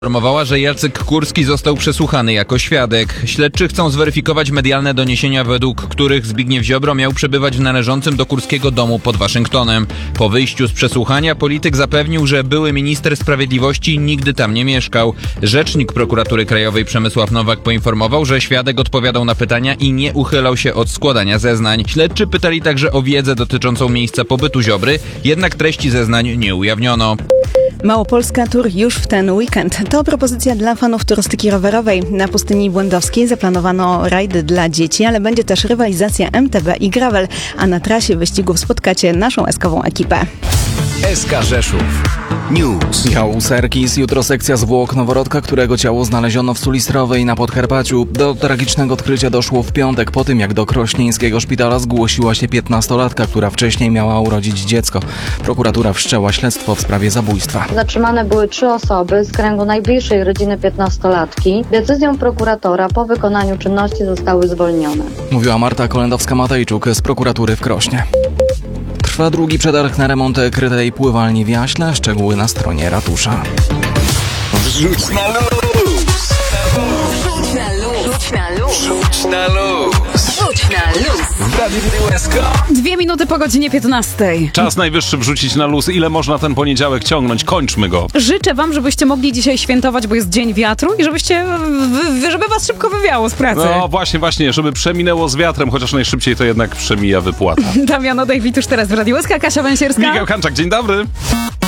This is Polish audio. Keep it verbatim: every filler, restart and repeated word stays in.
Informowała, że Jacek Kurski został przesłuchany jako świadek. Śledczy chcą zweryfikować medialne doniesienia, według których Zbigniew Ziobro miał przebywać w należącym do Kurskiego domu pod Waszyngtonem. Po wyjściu z przesłuchania polityk zapewnił, że były minister sprawiedliwości nigdy tam nie mieszkał. Rzecznik Prokuratury Krajowej Przemysław Nowak poinformował, że świadek odpowiadał na pytania i nie uchylał się od składania zeznań. Śledczy pytali także o wiedzę dotyczącą miejsca pobytu Ziobry, jednak treści zeznań nie ujawniono. Małopolska Tour już w ten weekend. To propozycja dla fanów turystyki rowerowej. Na pustyni Błędowskiej zaplanowano rajdy dla dzieci, ale będzie też rywalizacja M T B i gravel, a na trasie wyścigów spotkacie naszą eskową ekipę. S K Rzeszów News. Michał Serkis. Jutro sekcja zwłok noworodka, którego ciało znaleziono w Sulistrowej na Podkarpaciu. Do tragicznego odkrycia doszło w piątek po tym, jak do krośnieńskiego szpitala zgłosiła się piętnastolatka, która wcześniej miała urodzić dziecko. Prokuratura wszczęła śledztwo w sprawie zabójstwa. Zatrzymane były trzy osoby z kręgu najbliższej rodziny piętnastolatki. Decyzją prokuratora po wykonaniu czynności zostały zwolnione. Mówiła Marta Kolendowska-Matejczuk z prokuratury w Krośnie. Trwa drugi przetarg na remont krytej pływalni w Jaśle. Szczegóły na stronie ratusza. Wrzuć na luz! Rzuć na luz! Rzuć na luz! Wrzuć na luz! Rzuć na luz! W Radiu S K. Dwie minuty po godzinie piętnastej. Czas najwyższy wrzucić na luz. Ile można ten poniedziałek ciągnąć? Kończmy go. Życzę wam, żebyście mogli dzisiaj świętować, bo jest Dzień Wiatru i żebyście, w, żeby was szybko wywiało z pracy. No właśnie, właśnie, żeby przeminęło z wiatrem, chociaż najszybciej to jednak przemija wypłata. Damiano David już teraz w Radiu S K, Kasia Węsierska. Michał Hanczak, dzień dobry.